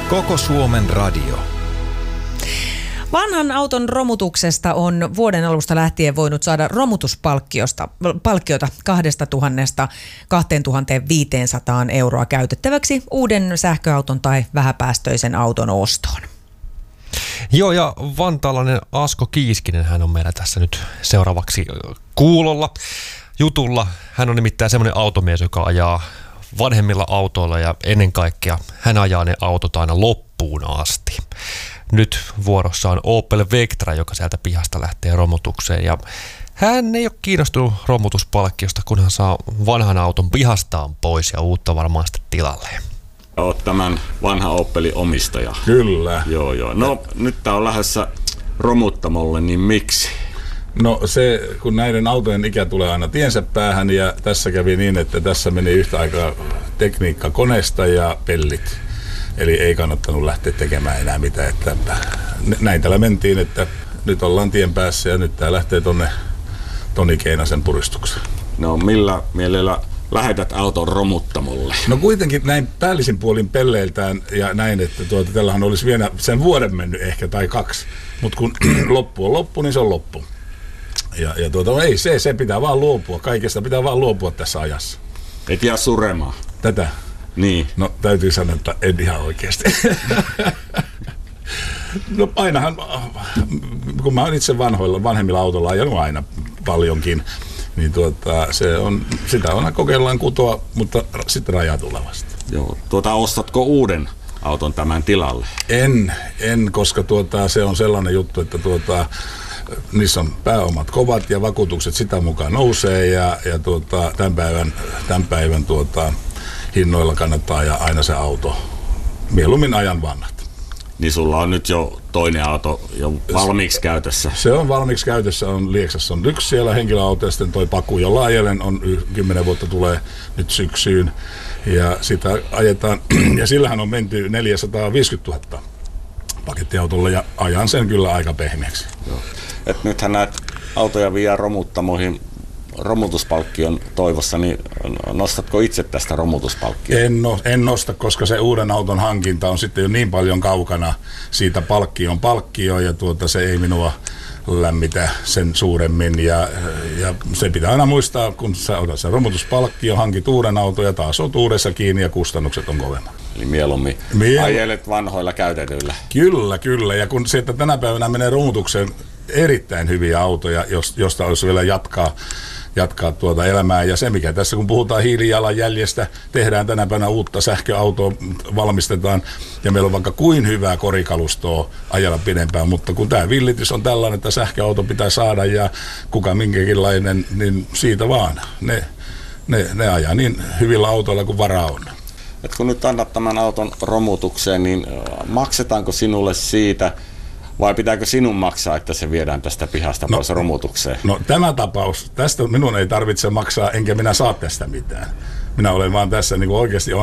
Koko Suomen radio. Vanhan auton romutuksesta on vuoden alusta lähtien voinut saada romutuspalkkiota 2 000 2 500 euroa käytettäväksi uuden sähköauton tai vähäpäästöisen auton ostoon. Joo, ja vantaalainen Asko Kiiskinen, hän on meillä tässä nyt seuraavaksi kuulolla jutulla. Hän on nimittäin semmoinen automies, joka ajaa vanhemmilla autoilla ja ennen kaikkea hän ajaa ne autot aina loppuun asti. Nyt vuorossa on Opel Vectra, joka sieltä pihasta lähtee romutukseen, ja hän ei ole kiinnostunut romutuspalkkiosta, kun hän saa vanhan auton pihastaan pois ja uutta varmaan sitten tilalleen. Olet tämän vanhan Opelin omistaja. Kyllä. Joo. No nyt tää on lähdössä romuttamolle, niin miksi? No se, kun näiden autojen ikä tulee aina tiensä päähän, ja tässä kävi niin, että tässä meni yhtä aikaa tekniikka koneesta ja pellit. Eli ei kannattanut lähteä tekemään enää mitään. Että näin täällä mentiin, että nyt ollaan tien päässä ja nyt tää lähtee tonne Toni Keinasen puristukseen. No millä mielellä lähetät auton romuttamolle? No kuitenkin näin päällisin puolin pelleiltään ja näin, että tällähän olisi vielä sen vuoden mennyt ehkä tai 2. Mutta kun loppu on loppu, niin se on loppu. Ja ei se pitää vaan luopua. Kaikesta pitää vaan luopua tässä ajassa. Et jää suremaan. Tätä? Niin. No täytyy sanoa, että en ihan oikeasti. No ainahan, kun mä oon itse vanhemmilla autoilla ajanut aina paljonkin, niin sitä on kokeillaan kutoa, mutta sitten rajatulevasti. Joo. Ostatko uuden auton tämän tilalle? En, koska se on sellainen juttu, että niissä on pääomat kovat ja vakuutukset sitä mukaan nousee ja tämän päivän hinnoilla kannattaa ajaa aina se auto. Mieluummin ajan vanhat. Niin sulla on nyt jo toinen auto jo valmiiksi käytössä? Se on valmiiksi käytössä. Lieksassa on 1 siellä henkilöauto ja sitten toi Paku, jolla ajelen, on 10 vuotta tulee nyt syksyyn. Ja sitä ajetaan, ja sillähän on menty 450 000 pakettiautolla ja ajan sen kyllä aika pehmeäksi. Joo. Et nythän näitä autoja viedään romuttamoihin romutuspalkkion toivossa, niin nostatko itse tästä romutuspalkkiota? En nosta, koska se uuden auton hankinta on sitten jo niin paljon kaukana siitä palkkioon ja se ei minua lämmitä sen suuremmin ja se pitää aina muistaa, kun sä otat sen romutuspalkkio, hankit uuden auton ja taas oot uudessa kiinni ja kustannukset on kovemmat. Eli mieluummin ajelet vanhoilla käytetyillä. Kyllä, ja kun sieltä tänä päivänä menee romutukseen erittäin hyviä autoja, josta olisi vielä jatkaa elämää. Ja se, mikä tässä, kun puhutaan hiilijalanjäljestä, tehdään tänä päivänä uutta sähköautoa, valmistetaan, ja meillä on vaikka kuin hyvää korikalustoa ajalla pidempään, mutta kun tämä villitys on tällainen, että sähköauto pitää saada, ja kuka minkäkinlainen, niin siitä vaan. Ne ajaa niin hyvillä autoilla kuin varaa on. Et kun nyt annat tämän auton romutukseen, niin maksetaanko sinulle siitä, vai pitääkö sinun maksaa, että se viedään tästä pihasta pois romutukseen? No tämä tapaus, tästä minun ei tarvitse maksaa, enkä minä saa tästä mitään. Minä olen vaan tässä niin kuin oikeasti